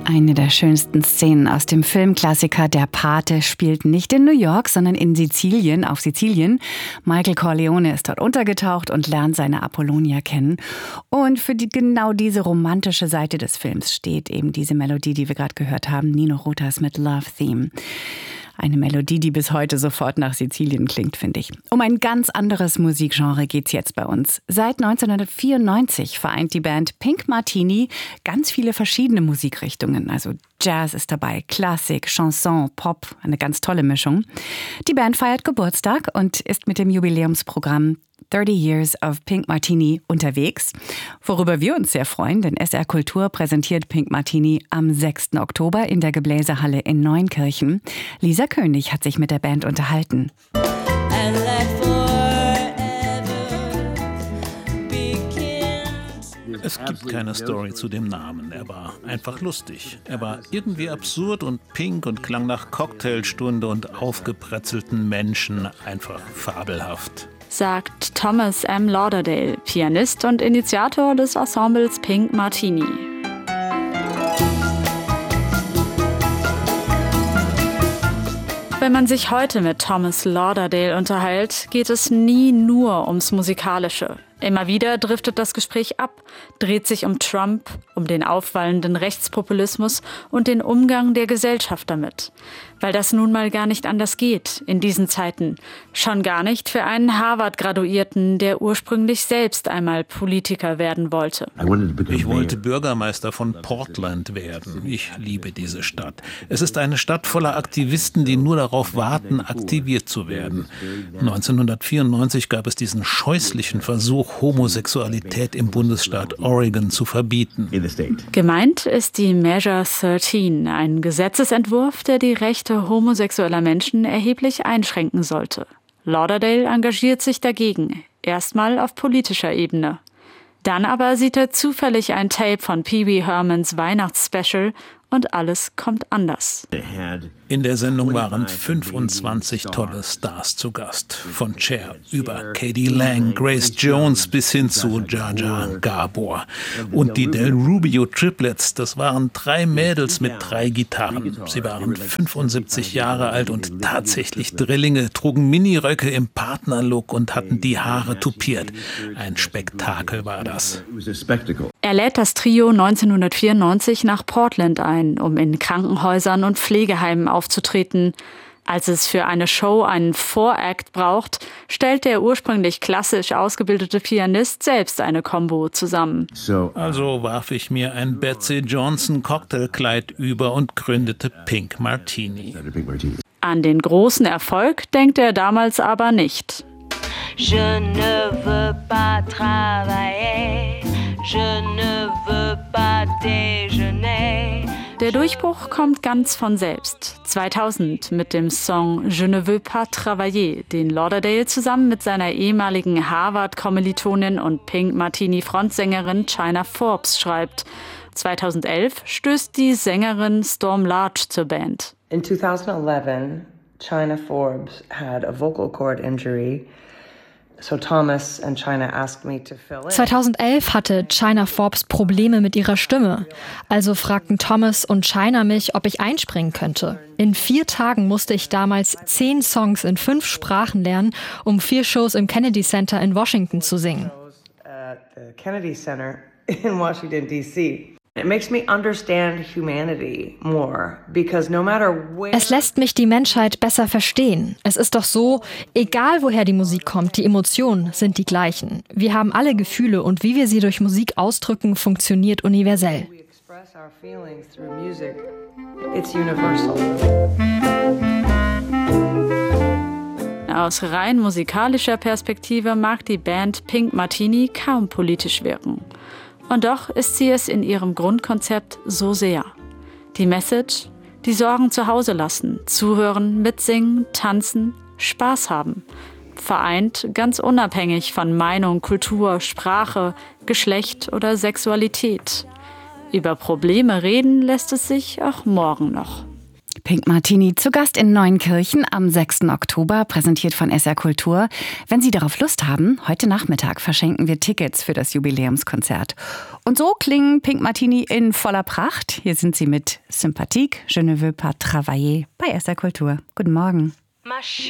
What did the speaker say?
Eine der schönsten Szenen aus dem Filmklassiker Der Pate spielt nicht in New York, sondern in Sizilien, auf Sizilien. Michael Corleone ist dort untergetaucht und lernt seine Apollonia kennen. Und für genau diese romantische Seite des Films steht eben diese Melodie, die wir gerade gehört haben, Nino Rotas mit Love Theme. Eine Melodie, die bis heute sofort nach Sizilien klingt, finde ich. Um ein ganz anderes Musikgenre geht's jetzt bei uns. Seit 1994 vereint die Band Pink Martini ganz viele verschiedene Musikrichtungen. Also Jazz ist dabei, Klassik, Chanson, Pop, eine ganz tolle Mischung. Die Band feiert Geburtstag und ist mit dem Jubiläumsprogramm 30 Years of Pink Martini unterwegs, worüber wir uns sehr freuen, denn SR Kultur präsentiert Pink Martini am 6. Oktober in der Gebläsehalle in Neunkirchen. Lisa König hat sich mit der Band unterhalten. Es gibt keine Story zu dem Namen. Er war einfach lustig. Er war irgendwie absurd und pink und klang nach Cocktailstunde und aufgepretzelten Menschen einfach fabelhaft. Sagt Thomas M. Lauderdale, Pianist und Initiator des Ensembles Pink Martini. Wenn man sich heute mit Thomas Lauderdale unterhält, geht es nie nur ums Musikalische. Immer wieder driftet das Gespräch ab, dreht sich um Trump, um den aufwallenden Rechtspopulismus und den Umgang der Gesellschaft damit. Weil das nun mal gar nicht anders geht in diesen Zeiten. Schon gar nicht für einen Harvard-Graduierten, der ursprünglich selbst einmal Politiker werden wollte. Ich wollte Bürgermeister von Portland werden. Ich liebe diese Stadt. Es ist eine Stadt voller Aktivisten, die nur darauf warten, aktiviert zu werden. 1994 gab es diesen scheußlichen Versuch, Homosexualität im Bundesstaat Oregon zu verbieten. Gemeint ist die Measure 13, ein Gesetzesentwurf, der die Rechte homosexueller Menschen erheblich einschränken sollte. Lauderdale engagiert sich dagegen, erstmal auf politischer Ebene. Dann aber sieht er zufällig ein Tape von Pee Wee Hermans Weihnachtsspecial und alles kommt anders. In der Sendung waren 25 tolle Stars zu Gast. Von Cher über Katie Lang, Grace Jones bis hin zu Jaja Gabor. Und die Del Rubio Triplets, das waren 3 Mädels mit 3 Gitarren. Sie waren 75 Jahre alt und tatsächlich Drillinge, trugen Miniröcke im Partnerlook und hatten die Haare tupiert. Ein Spektakel war das. Er lädt das Trio 1994 nach Portland ein, um in Krankenhäusern und Pflegeheimen aufzutreten. Als es für eine Show einen Vorakt braucht, stellt der ursprünglich klassisch ausgebildete Pianist selbst eine Combo zusammen. Also warf ich mir ein Betsy Johnson Cocktailkleid über und gründete Pink Martini. An den großen Erfolg denkt er damals aber nicht. Je ne veux pas travailler, je ne veux pas déjeuner. Der Durchbruch kommt ganz von selbst. 2000 mit dem Song Je ne veux pas travailler, den Lauderdale zusammen mit seiner ehemaligen Harvard-Kommilitonin und Pink Martini-Frontsängerin China Forbes schreibt. 2011 stößt die Sängerin Storm Large zur Band. In 2011, China Forbes had a vocal cord injury. So Thomas and China asked me to fill in. 2011 hatte China Forbes Probleme mit ihrer Stimme. Also fragten Thomas und China mich, ob ich einspringen könnte. In 4 Tagen musste ich damals 10 Songs in 5 Sprachen lernen, um 4 Shows im Kennedy Center in Washington zu singen. At the Kennedy Center in Washington, D.C. It makes me understand humanity more, because no matter where... Es lässt mich die Menschheit besser verstehen. Es ist doch so, egal woher die Musik kommt, die Emotionen sind die gleichen. Wir haben alle Gefühle und wie wir sie durch Musik ausdrücken, funktioniert universell. We express our feelings through music. It's universal. Aus rein musikalischer Perspektive mag die Band Pink Martini kaum politisch wirken. Und doch ist sie es in ihrem Grundkonzept so sehr. Die Message: die Sorgen zu Hause lassen, zuhören, mitsingen, tanzen, Spaß haben. Vereint ganz unabhängig von Meinung, Kultur, Sprache, Geschlecht oder Sexualität. Über Probleme reden lässt es sich auch morgen noch. Pink Martini zu Gast in Neunkirchen am 6. Oktober, präsentiert von SR Kultur. Wenn Sie darauf Lust haben, heute Nachmittag verschenken wir Tickets für das Jubiläumskonzert. Und so klingen Pink Martini in voller Pracht. Hier sind sie mit Sympathique, Je ne veux pas travailler bei SR Kultur. Guten Morgen.